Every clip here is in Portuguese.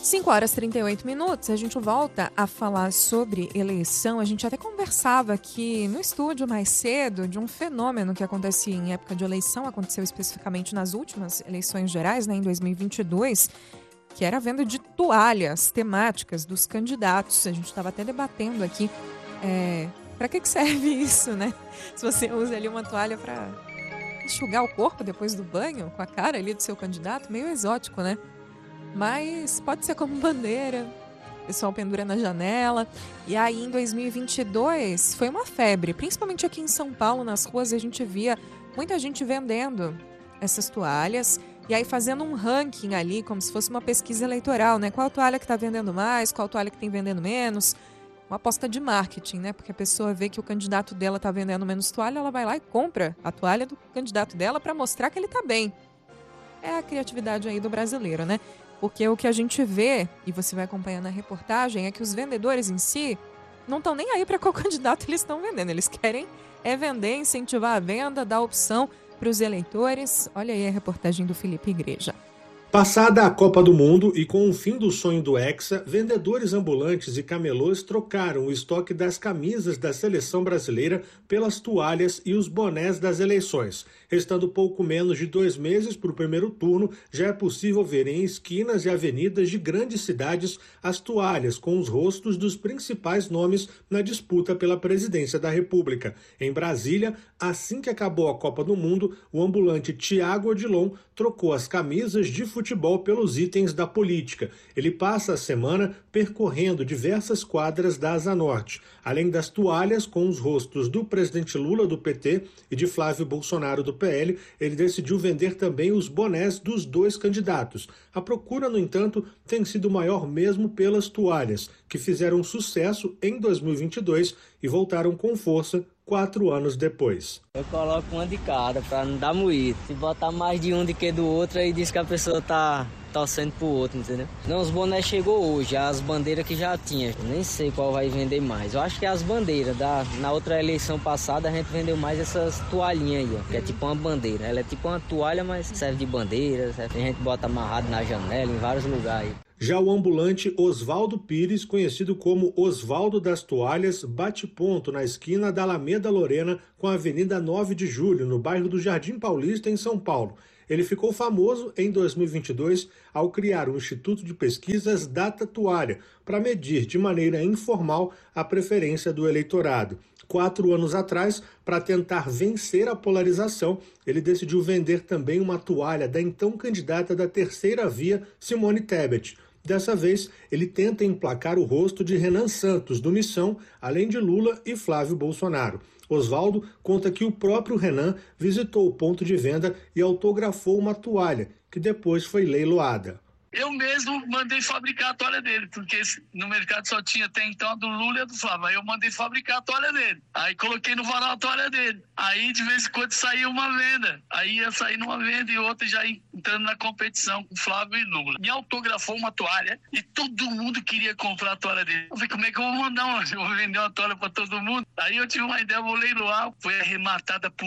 5h38, a gente volta a falar sobre eleição. A gente até conversava aqui no estúdio mais cedo de um fenômeno que acontece em época de eleição, aconteceu especificamente nas últimas eleições gerais, né, em 2022, que era a venda de toalhas temáticas dos candidatos. A gente estava até debatendo aqui para que serve isso, né? Se você usa ali uma toalha para enxugar o corpo depois do banho, com a cara ali do seu candidato, meio exótico, né? Mas pode ser como bandeira, o pessoal pendura na janela. E aí em 2022 foi uma febre, principalmente aqui em São Paulo, nas ruas a gente via muita gente vendendo essas toalhas e aí fazendo um ranking ali, como se fosse uma pesquisa eleitoral, né? Qual toalha que está vendendo mais, qual toalha que tem vendendo menos. Uma aposta de marketing, né? Porque a pessoa vê que o candidato dela está vendendo menos toalha, ela vai lá e compra a toalha do candidato dela para mostrar que ele está bem. É a criatividade aí do brasileiro, né? Porque o que a gente vê, e você vai acompanhar na reportagem, é que os vendedores em si não estão nem aí para qual candidato eles estão vendendo. Eles querem vender, incentivar a venda, dar opção para os eleitores. Olha aí a reportagem do Felipe Igreja. Passada a Copa do Mundo e com o fim do sonho do Hexa, vendedores ambulantes e camelôs trocaram o estoque das camisas da seleção brasileira pelas toalhas e os bonés das eleições. Restando pouco menos de 2 meses para o primeiro turno, já é possível ver em esquinas e avenidas de grandes cidades as toalhas com os rostos dos principais nomes na disputa pela presidência da República. Em Brasília, assim que acabou a Copa do Mundo, o ambulante Tiago Odilon trocou as camisas de futebol pelos itens da política. Ele passa a semana percorrendo diversas quadras da Asa Norte. Além das toalhas com os rostos do presidente Lula do PT e de Flávio Bolsonaro do PL, ele decidiu vender também os bonés dos 2 candidatos. A procura, no entanto, tem sido maior mesmo pelas toalhas, que fizeram sucesso em 2022 e voltaram com força 4 anos depois. Eu coloco uma de cada para não dar moído. Se botar mais de um do que do outro, aí diz que a pessoa tá torcendo pro outro, entendeu? Não, os bonés chegou hoje, as bandeiras que já tinha. Eu nem sei qual vai vender mais. Eu acho que as bandeiras, na outra eleição passada, a gente vendeu mais essas toalhinhas aí, ó, que é tipo uma bandeira. Ela é tipo uma toalha, mas serve de bandeira, serve. A gente bota amarrado na janela, em vários lugares. Já o ambulante Oswaldo Pires, conhecido como Oswaldo das Toalhas, bate ponto na esquina da Alameda Lorena com a Avenida 9 de Julho, no bairro do Jardim Paulista, em São Paulo. Ele ficou famoso em 2022 ao criar o Instituto de Pesquisas Data Toalha, para medir de maneira informal a preferência do eleitorado. 4 anos atrás, para tentar vencer a polarização, ele decidiu vender também uma toalha da então candidata da terceira via, Simone Tebet. Dessa vez, ele tenta emplacar o rosto de Renan Santos, do Missão, além de Lula e Flávio Bolsonaro. Oswaldo conta que o próprio Renan visitou o ponto de venda e autografou uma toalha, que depois foi leiloada. Eu mesmo mandei fabricar a toalha dele, porque no mercado só tinha até então a do Lula e a do Flávio. Aí eu mandei fabricar a toalha dele. Aí coloquei no varal a toalha dele. Aí de vez em quando saía uma venda. Aí ia sair numa venda e outra já entrando na competição com Flávio e Lula. Me autografou uma toalha e todo mundo queria comprar a toalha dele. Eu falei, como é que eu vou eu vou vender uma toalha para todo mundo? Aí eu tive uma ideia, vou leiloar. Foi arrematada por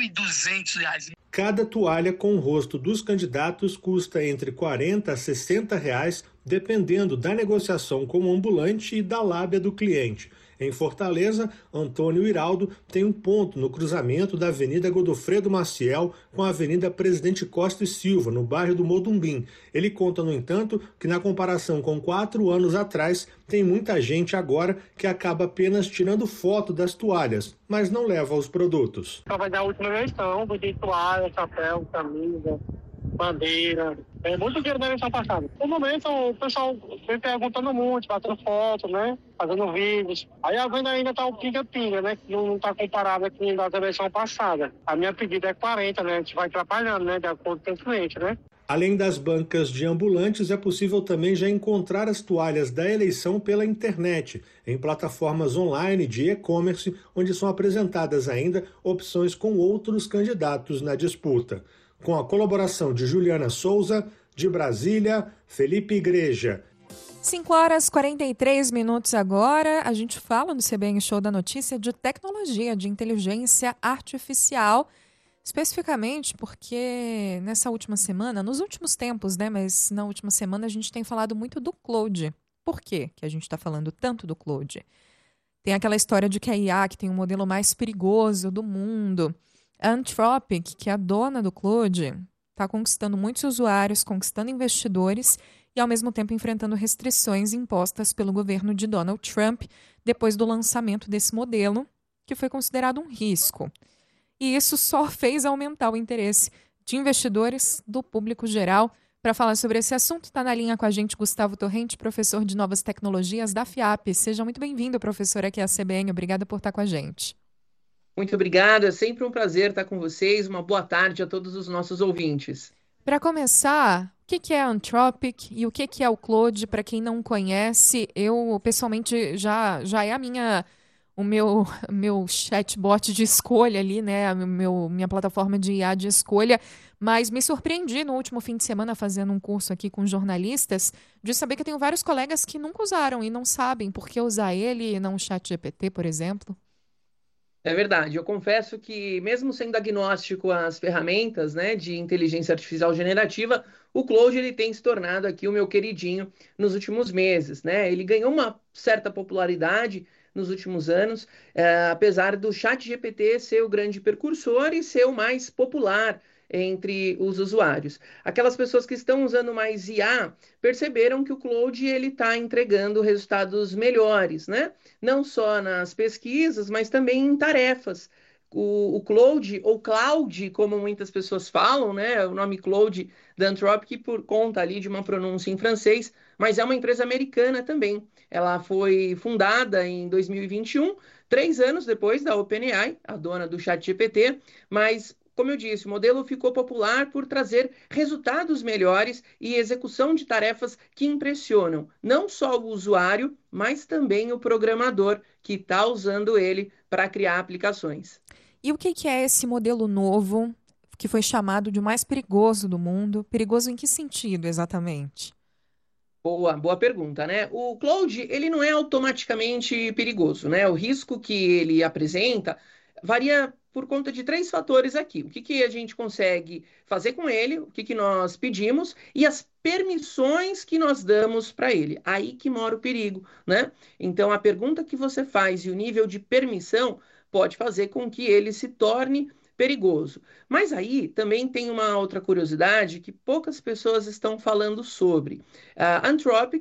R$1.200. Cada toalha com o rosto dos candidatos custa entre R$40 a R$60, dependendo da negociação com o ambulante e da lábia do cliente. Em Fortaleza, Antônio Iraldo tem um ponto no cruzamento da Avenida Godofredo Maciel com a Avenida Presidente Costa e Silva, no bairro do Modumbim. Ele conta, no entanto, que na comparação com 4 anos atrás, tem muita gente agora que acaba apenas tirando foto das toalhas, mas não leva os produtos. Vai dar a última eleição, de toalha, chapéu, camisa, bandeira. É muito dinheiro na eleição passada. No momento, o pessoal vem perguntando muito, batendo foto, né? Fazendo vídeos. Aí a venda ainda tá o pinga-pinga, né? Que não tá comparado com das eleições passadas. A minha pedida é 40, né? A gente vai atrapalhando, né? De acordo com o cliente, né? Além das bancas de ambulantes, é possível também já encontrar as toalhas da eleição pela internet, em plataformas online de e-commerce, onde são apresentadas ainda opções com outros candidatos na disputa. Com a colaboração de Juliana Souza, de Brasília, Felipe Igreja. 5h43 agora, a gente fala no CBN Show da Notícia de tecnologia, de inteligência artificial. Especificamente porque nessa última semana, nos últimos tempos, né, mas na última semana a gente tem falado muito do Claude. Por quê que a gente está falando tanto do Claude? Tem aquela história de que a IA que tem o modelo mais perigoso do mundo. A Anthropic, que é a dona do Claude, está conquistando muitos usuários, conquistando investidores e, ao mesmo tempo, enfrentando restrições impostas pelo governo de Donald Trump depois do lançamento desse modelo, que foi considerado um risco. E isso só fez aumentar o interesse de investidores, do público geral. Para falar sobre esse assunto, está na linha com a gente Gustavo Torrente, professor de Novas Tecnologias da FIAP. Seja muito bem-vindo, professor, aqui à CBN. Obrigada por estar com a gente. Muito obrigado, é sempre um prazer estar com vocês. Uma boa tarde a todos os nossos ouvintes. Para começar, o que é a Anthropic e o que é o Claude? Para quem não conhece, eu pessoalmente já é o meu chatbot de escolha ali, né? Minha plataforma de IA de escolha. Mas me surpreendi no último fim de semana fazendo um curso aqui com jornalistas de saber que eu tenho vários colegas que nunca usaram e não sabem por que usar ele e não o ChatGPT, por exemplo. É verdade, eu confesso que mesmo sendo agnóstico às ferramentas, né, de inteligência artificial generativa, o Claude ele tem se tornado aqui o meu queridinho nos últimos meses, né? Ele ganhou uma certa popularidade nos últimos anos, apesar do ChatGPT ser o grande precursor e ser o mais popular entre os usuários. Aquelas pessoas que estão usando mais IA perceberam que o Claude ele está entregando resultados melhores, né? Não só nas pesquisas, mas também em tarefas. O Claude, ou Cloud, como muitas pessoas falam, né? O nome Claude da Anthropic por conta ali de uma pronúncia em francês, mas é uma empresa americana também. Ela foi fundada em 2021, 3 anos depois da OpenAI, a dona do ChatGPT, mas como eu disse, o modelo ficou popular por trazer resultados melhores e execução de tarefas que impressionam não só o usuário, mas também o programador que está usando ele para criar aplicações. E o que é esse modelo novo que foi chamado de o mais perigoso do mundo? Perigoso em que sentido, exatamente? Boa pergunta, né? O Claude, ele não é automaticamente perigoso, né? O risco que ele apresenta varia por conta de 3 fatores aqui. O que a gente consegue fazer com ele, o que nós pedimos e as permissões que nós damos para ele. Aí que mora o perigo, né? Então, a pergunta que você faz e o nível de permissão pode fazer com que ele se torne perigoso. Mas aí também tem uma outra curiosidade que poucas pessoas estão falando sobre. A Anthropic